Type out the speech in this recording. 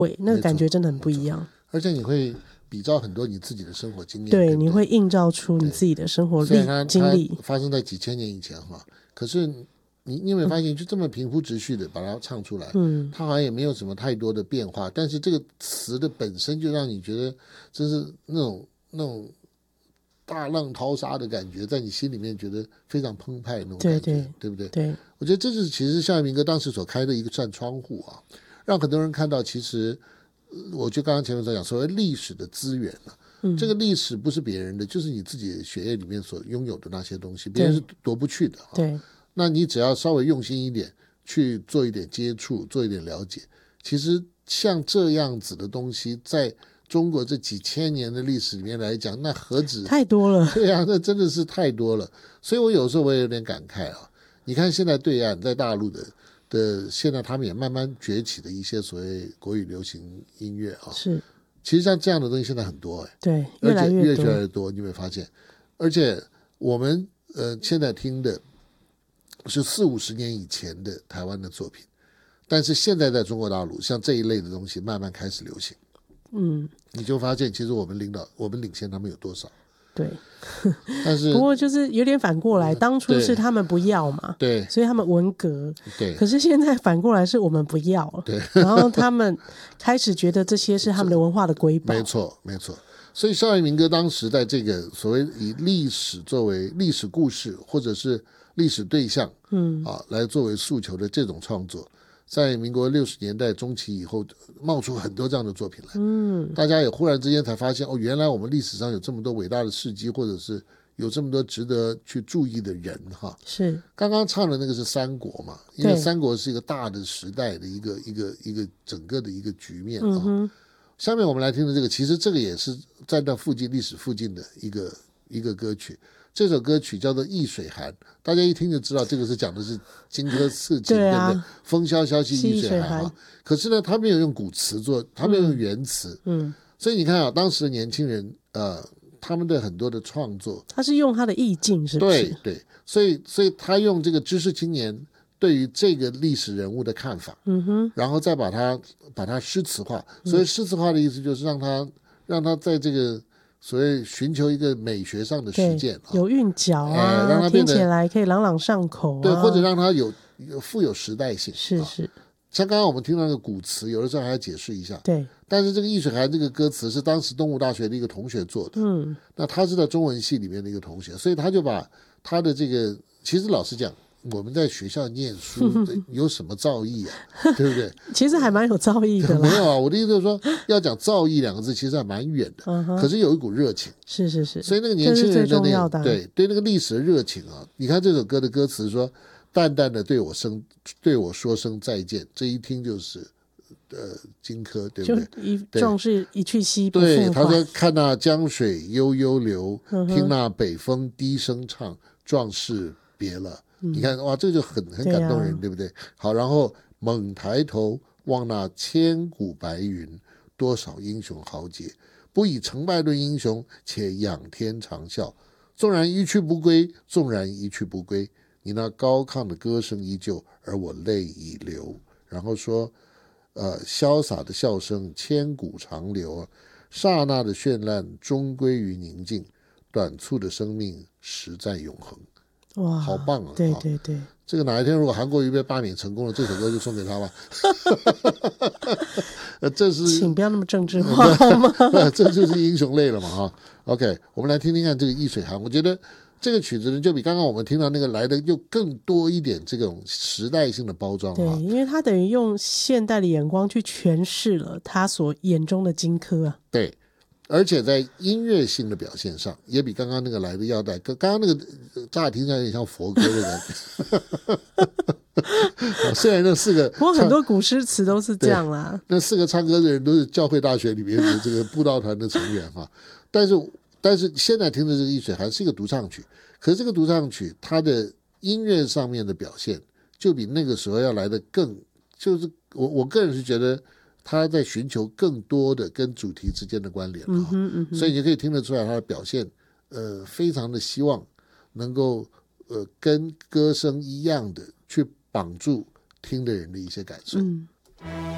会，那个感觉真的很不一样。 而且你会比照很多你自己的生活经验， 对，你会映照出你自己的生活经历， 发生在几千年以前哈，可是你有没有发现，就这么平铺直叙的把它唱出来，它好像也没有什么太多的变化，但是这个词的本身就让你觉得真是那种大浪淘沙的感觉，在你心里面觉得非常澎湃那种感觉，对不对？ 对， 我觉得这是其实校园民歌当时所开的一个扇窗户啊，让很多人看到，其实我就刚刚前面所讲，所谓历史的资源这个历史不是别人的，就是你自己血液里面所拥有的那些东西，别人是夺不去的。 对， 那你只要稍微用心一点，去做一点接触，做一点了解，其实像这样子的东西，在中国这几千年的历史里面来讲，那何止太多了。 对啊，那真的是太多了。所以我有时候我也有点感慨啊。你看现在对岸在大陆的现在他们也慢慢崛起的一些所谓国语流行音乐啊， 是， 其实像这样的东西现在很多对，越来越来越多，你有没有发现？而且我们现在听的是40-50年以前的台湾的作品，但是现在在中国大陆，像这一类的东西慢慢开始流行，你就发现其实我们领先他们有多少？ 对， 但是不过就是有点反过来，当初是他们不要嘛， 对， 所以他们文革， 对， 可是现在反过来是我们不要， 对， 然后他们开始觉得这些是他们的文化的瑰宝， 没错，没错。所以校园民歌当时在这个所谓以历史作为历史故事或者是历史对象，来作为诉求的这种创作，在民国60年代中期以后冒出很多这样的作品来，大家也忽然之间才发现，原来我们历史上有这么多伟大的事迹，或者是有这么多值得去注意的人哈。 是刚刚唱的那个是三国嘛，因为三国是一个大的时代的一个整个的一个局面啊。下面我们来听的这个，其实这个也是在那历史附近的一个歌曲。这首歌曲叫做《易水寒》，大家一听就知道这个是讲的是荆轲刺秦，对不对？风萧萧兮易水寒啊。可是呢，他没有用古词做，他没有用原词，所以你看啊，当时的年轻人他们的很多的创作， 他是用他的意境，是不是？ 对对，所以他用这个知识青年对于这个历史人物的看法，然后再把它诗词化。所以诗词化的意思就是让他在这个所谓寻求一个美学上的实践， 有韵脚啊， 让它听起来可以朗朗上口啊， 对，或者让它富有时代性， 是。 像刚刚我们听到那个古词，有的时候还要解释一下。 对， 但是这个易水寒这个歌词是当时东吴大学的一个同学做的，那他是在中文系里面的一个同学，所以他就把他的这个，其实老实讲，我们在学校念书有什么造诣啊，对不对？ 其实还蛮有造诣的啦。 没有啊，我的意思就是说，要讲造诣2个字，其实还蛮远的，可是有一股热情， 是。 所以那个年轻人的那个对那个历史的热情啊，你看这首歌的歌词说。淡淡的对我说声再见，这一听就是荆轲，对不对？ 就壮士一去兮不复对， 还。 他说看那江水悠悠流，听那北风低声唱，壮士别了。你看哇，这就很感动人，对不对？好，然后猛抬头望那千古白云，多少英雄豪杰，不以成败论英雄，且仰天长啸。纵然一去不归，你那高亢的歌声依旧，而我泪已流。然后说，潇洒的笑声千古长流，刹那的绚烂终归于宁静，短促的生命实在永恒。 哇， 好棒啊！ 对， 这个哪一天如果韩国瑜被罢免成功了，这首歌就送给他吧。这是请不要那么政治化好吗？ 这就是英雄泪了嘛哈。OK， 我们来听听看这个易水寒，我觉得。这个曲子呢，就比刚刚我们听到那个来的又更多一点这种时代性的包装。 对，因为他等于用现代的眼光去诠释了他所眼中的荆轲啊。 对，而且在音乐性的表现上，也比刚刚那个来的要带。刚刚那个乍听起来有点像佛歌的感觉。虽然那4个， 不过很多古诗词都是这样啦。 那4个唱歌的人都是教会大学里面的这个布道团的成员哈，但是现在听的这个易水寒是一个独唱曲，可是这个独唱曲它的音乐上面的表现就比那个时候要来的更，就是我个人是觉得他在寻求更多的跟主题之间的关联，所以你可以听得出来他的表现非常的希望能够跟歌声一样的去绑住听的人的一些感受。